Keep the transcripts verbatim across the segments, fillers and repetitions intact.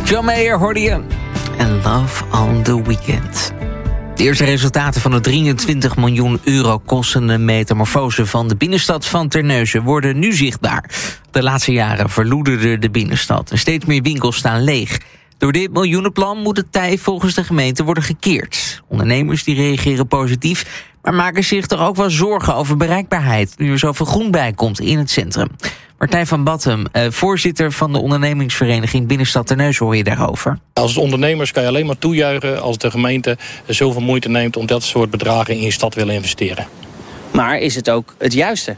John Mayer hoorde je. En Love on the Weekend. De eerste resultaten van de drieëntwintig miljoen euro kostende metamorfose van de binnenstad van Terneuzen worden nu zichtbaar. De laatste jaren verloederde de binnenstad en steeds meer winkels staan leeg. Door dit miljoenenplan moet het tij volgens de gemeente worden gekeerd. Ondernemers die reageren positief, maar maken zich toch ook wel zorgen over bereikbaarheid, nu er zoveel groen bij komt in het centrum. Martijn van Battem, eh, voorzitter van de ondernemingsvereniging Binnenstad Terneuzen, hoor je daarover. Als ondernemers kan je alleen maar toejuichen als de gemeente zoveel moeite neemt om dat soort bedragen in je stad willen investeren. Maar is het ook het juiste?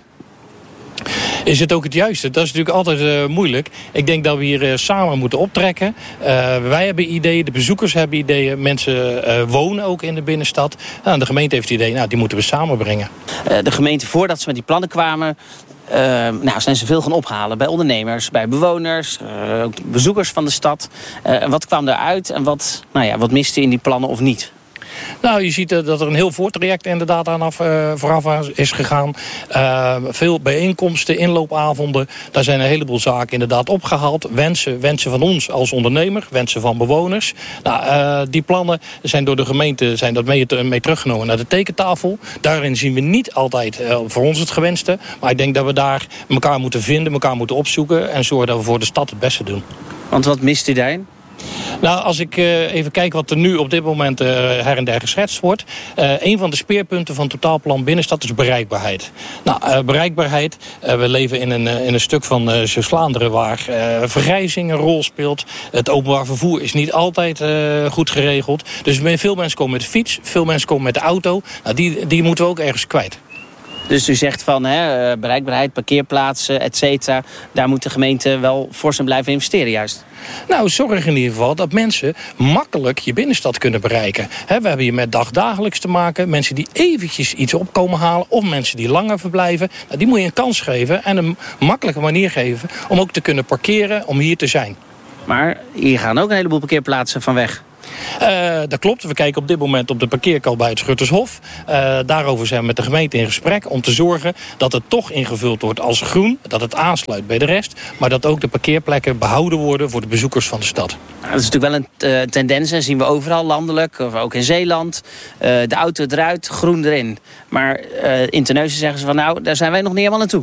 Is het ook het juiste? Dat is natuurlijk altijd uh, moeilijk. Ik denk dat we hier uh, samen moeten optrekken. Uh, wij hebben ideeën, de bezoekers hebben ideeën. Mensen uh, wonen ook in de binnenstad. Nou, de gemeente heeft ideeën, nou, die moeten we samenbrengen. Uh, de gemeente, voordat ze met die plannen kwamen, Uh, nou, zijn ze veel gaan ophalen bij ondernemers, bij bewoners, uh, ook bezoekers van de stad. Uh, wat kwam eruit en wat, nou ja, wat miste in die plannen of niet? Nou, je ziet dat er een heel voortraject inderdaad aan af, uh, vooraf is gegaan. Uh, veel bijeenkomsten, inloopavonden. Daar zijn een heleboel zaken inderdaad opgehaald. Wensen, wensen van ons als ondernemer, wensen van bewoners. Nou, uh, die plannen zijn door de gemeente zijn dat mee, mee teruggenomen naar de tekentafel. Daarin zien we niet altijd uh, voor ons het gewenste. Maar ik denk dat we daar elkaar moeten vinden, elkaar moeten opzoeken en zorgen dat we voor de stad het beste doen. Want wat mist u daarin? Nou, als ik uh, even kijk wat er nu op dit moment uh, her en der geschetst wordt. Uh, een van de speerpunten van het totaalplan binnenstad is bereikbaarheid. Nou, uh, bereikbaarheid. Uh, we leven in een, uh, in een stuk van uh, Zeeuws-Vlaanderen waar uh, vergrijzing een rol speelt. Het openbaar vervoer is niet altijd uh, goed geregeld. Dus veel mensen komen met de fiets, veel mensen komen met de auto. Nou, die, die moeten we ook ergens kwijt. Dus u zegt van hè, bereikbaarheid, parkeerplaatsen, et cetera. Daar moet de gemeente wel fors in blijven investeren juist. Nou, zorg in ieder geval dat mensen makkelijk je binnenstad kunnen bereiken. He, we hebben hier met dagdagelijks te maken. Mensen die eventjes iets opkomen halen of mensen die langer verblijven. Nou, die moet je een kans geven en een makkelijke manier geven om ook te kunnen parkeren, om hier te zijn. Maar hier gaan ook een heleboel parkeerplaatsen van weg. Uh, dat klopt. We kijken op dit moment op de parkeerkal bij het Schuttershof. Uh, daarover zijn we met de gemeente in gesprek om te zorgen dat het toch ingevuld wordt als groen. Dat het aansluit bij de rest. Maar dat ook de parkeerplekken behouden worden voor de bezoekers van de stad. Nou, dat is natuurlijk wel een uh, tendens. Dat zien we overal landelijk. Of ook in Zeeland. Uh, de auto eruit, groen erin. Maar uh, in Terneuzen zeggen ze van nou, daar zijn wij nog niet helemaal naartoe.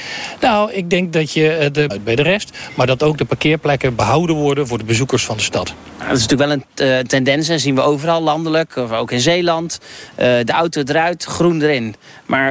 Nou, ik denk dat je de bij de rest, maar dat ook de parkeerplekken behouden worden voor de bezoekers van de stad. Nou, dat is natuurlijk wel een uh, tendens. Dat zien we overal landelijk. Of ook in Zeeland. Uh, de auto eruit, groen erin. Maar